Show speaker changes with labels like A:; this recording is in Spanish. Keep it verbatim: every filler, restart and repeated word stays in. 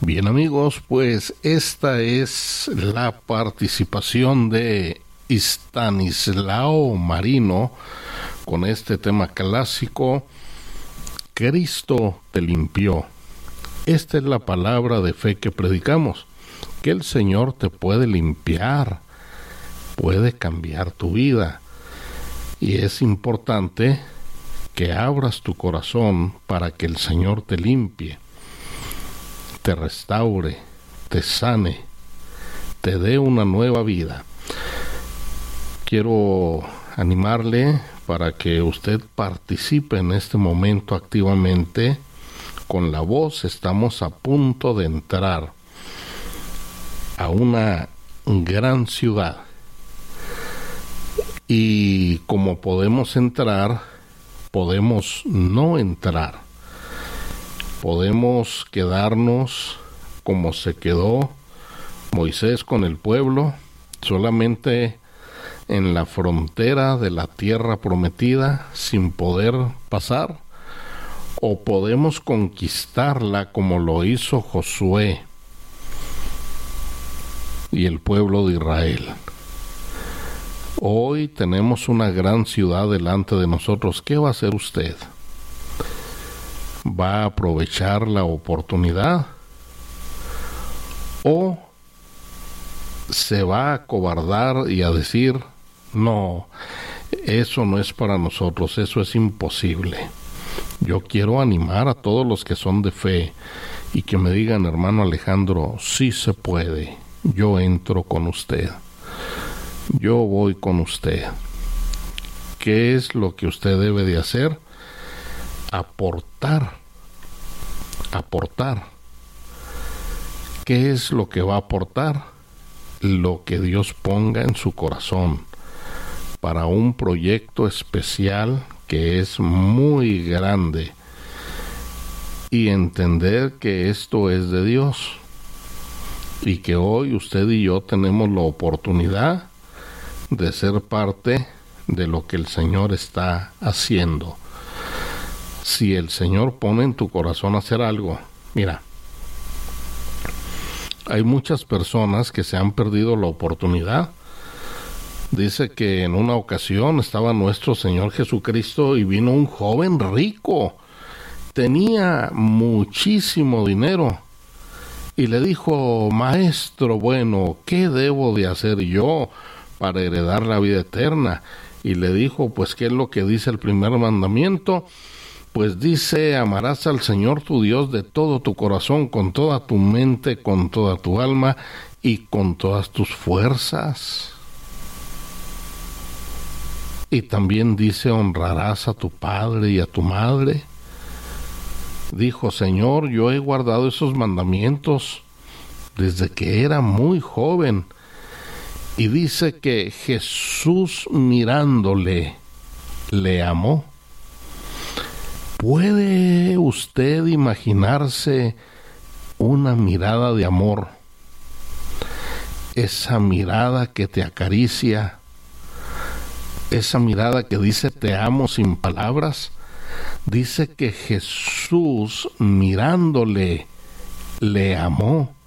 A: Bien, amigos, pues esta es la participación de Stanislao Marino con este tema clásico, Cristo te limpió. Esta es la palabra de fe que predicamos, que el Señor te puede limpiar, puede cambiar tu vida. Y es importante que abras tu corazón para que el Señor te limpie, te restaure, te sane, te dé una nueva vida. Quiero animarle para que usted participe en este momento activamente. Con la voz estamos a punto de entrar a una gran ciudad. Y como podemos entrar, podemos no entrar. Podemos quedarnos como se quedó Moisés con el pueblo, solamente en la frontera de la tierra prometida, sin poder pasar, o podemos conquistarla como lo hizo Josué y el pueblo de Israel. Hoy tenemos una gran ciudad delante de nosotros. ¿Qué va a hacer usted? ¿Va a aprovechar la oportunidad o se va a acobardar y a decir, no, eso no es para nosotros, eso es imposible? Yo quiero animar a todos los que son de fe y que me digan, hermano Alejandro, sí se puede, yo entro con usted, yo voy con usted. ¿Qué es lo que usted debe de hacer? Aportar, aportar. ¿Qué es lo que va a aportar? Lo que Dios ponga en su corazón para un proyecto especial que es muy grande, y entender que esto es de Dios y que hoy usted y yo tenemos la oportunidad de ser parte de lo que el Señor está haciendo. Si el Señor pone en tu corazón hacer algo, mira, hay muchas personas que se han perdido la oportunidad. Dice que en una ocasión estaba nuestro Señor Jesucristo y vino un joven rico, tenía muchísimo dinero, y le dijo, maestro bueno, ¿qué debo de hacer yo para heredar la vida eterna? Y le dijo, pues, ¿qué es lo que dice el primer mandamiento? Pues dice, amarás al Señor tu Dios de todo tu corazón, con toda tu mente, con toda tu alma y con todas tus fuerzas. Y también dice, honrarás a tu padre y a tu madre. Dijo, Señor, yo he guardado esos mandamientos desde que era muy joven. Y dice que Jesús, mirándole, le amó. ¿Puede usted imaginarse una mirada de amor? Esa mirada que te acaricia, esa mirada que dice te amo sin palabras. Dice que Jesús, mirándole, le amó.